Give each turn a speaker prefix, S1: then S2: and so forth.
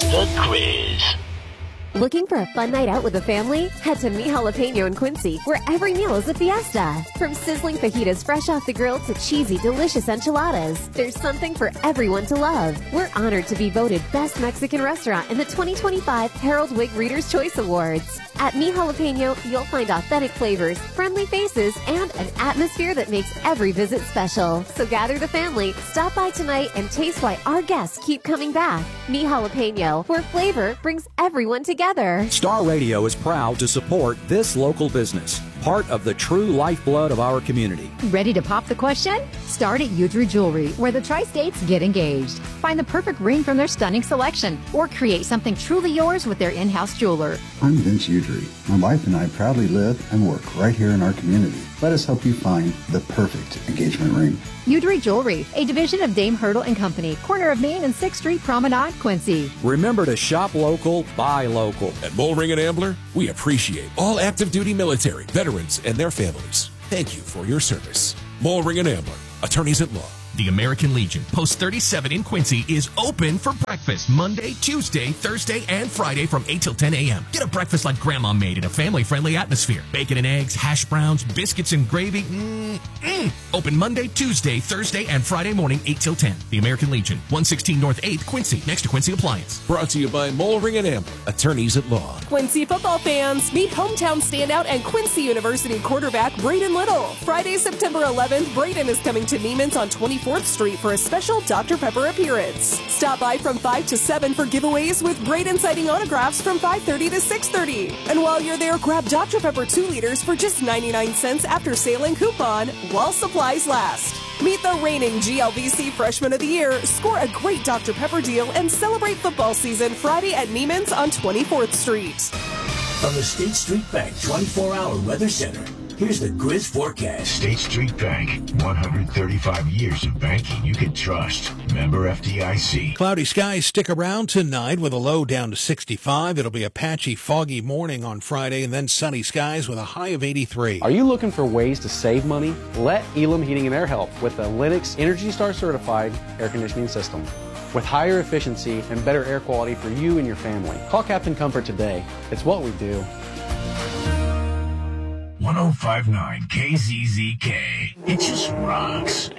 S1: The Quiz.
S2: Looking for a fun night out with the family? Head to Mi Jalapeno in Quincy, where every meal is a fiesta. From sizzling fajitas fresh off the grill to cheesy, delicious enchiladas, there's something for everyone to love. We're honored to be voted Best Mexican Restaurant in the 2025 Harold Wig Reader's Choice Awards. At Mi Jalapeno, you'll find authentic flavors, friendly faces, and an atmosphere that makes every visit special. So gather the family, stop by tonight, and taste why our guests keep coming back. Mi Jalapeno, where flavor brings everyone together.
S3: Star Radio is proud to support this local business, part of the true lifeblood of our community.
S4: Ready to pop the question? Start at Udry Jewelry, where the Tri-States get engaged. Find the perfect ring from their stunning selection, or create something truly yours with their in-house jeweler.
S5: I'm Vince Udry. My wife and I proudly live and work right here in our community. Let us help you find the perfect engagement ring.
S4: Udry Jewelry, a division of Dame Hurdle and Company, corner of Main and 6th Street Promenade, Quincy.
S3: Remember to shop local, buy local.
S6: At Bullring & Ambler, we appreciate all active duty military, veterans, and their families. Thank you for your service. Bullring & Ambler, attorneys at law.
S7: The American Legion, Post 37 in Quincy, is open for breakfast Monday, Tuesday, Thursday, and Friday from 8 till 10 a.m. Get a breakfast like Grandma made in a family-friendly atmosphere. Bacon and eggs, hash browns, biscuits and gravy. Open Monday, Tuesday, Thursday, and Friday morning, 8 till 10. The American Legion, 116 North 8th, Quincy, next to Quincy Appliance.
S6: Brought to you by Bullring & Ambler, attorneys at law.
S8: Quincy football fans, meet hometown standout and Quincy University quarterback Braden Little. Friday, September 11th, Braden is coming to Neiman's on 24th Street for a special Dr. Pepper appearance. Stop by from 5 to 7 for giveaways with Braden signing autographs from 5:30 to 6:30. And while you're there, grab Dr. Pepper 2 liters for just 99 cents after sale and coupon while supplies last. Meet the reigning GLVC Freshman of the Year, score a great Dr. Pepper deal, and celebrate football season Friday at Neiman's on 24th Street.
S1: From the State Street Bank 24-hour Weather Center, here's the Grizz forecast.
S9: State Street Bank, 135 years of banking you can trust. Member FDIC.
S10: Cloudy skies stick around tonight with a low down to 65. It'll be a patchy, foggy morning on Friday and then sunny skies with a high of 83.
S11: Are you looking for ways to save money? Let Elam Heating and Air help with the Lennox Energy Star certified air conditioning system. With higher efficiency and better air quality for you and your family. Call Captain Comfort today. It's what we do.
S9: 1059 KZZK. It just rocks.